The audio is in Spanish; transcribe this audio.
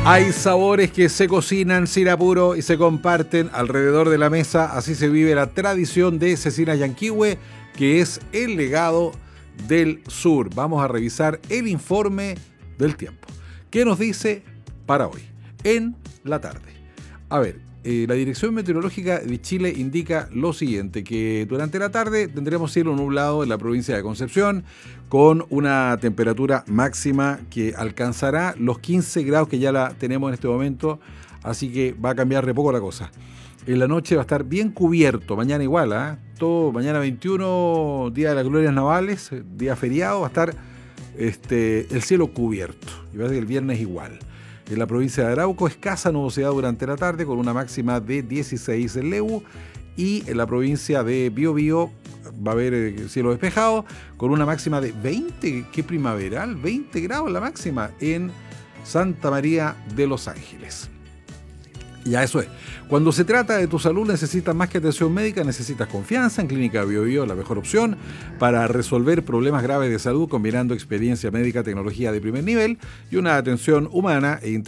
Hay sabores que se cocinan sin apuro y se comparten alrededor de la mesa. Así se vive la tradición de Cecina Yanquihue, que es el legado del sur. Vamos a revisar el informe del tiempo. ¿Qué nos dice para hoy? En la tarde. A ver, la Dirección Meteorológica de Chile indica lo siguiente, que durante la tarde tendremos cielo nublado en la provincia de Concepción, con una temperatura máxima que alcanzará los 15 grados que ya la tenemos en este momento, así que va a cambiar de poco la cosa. En la noche va a estar bien cubierto, mañana igual, todo mañana 21, Día de las Glorias Navales, día feriado, va a estar el cielo cubierto, y va a ser el viernes igual. En la provincia de Arauco, escasa nubosidad durante la tarde, con una máxima de 16 en Leu, y en la provincia de Biobío va a haber cielo despejado, con una máxima de 20, qué primaveral, 20 grados la máxima en Santa María de los Ángeles. Ya eso es. Cuando se trata de tu salud necesitas más que atención médica, necesitas confianza. En Clínica Biobío la mejor opción para resolver problemas graves de salud, combinando experiencia médica, tecnología de primer nivel y una atención humana e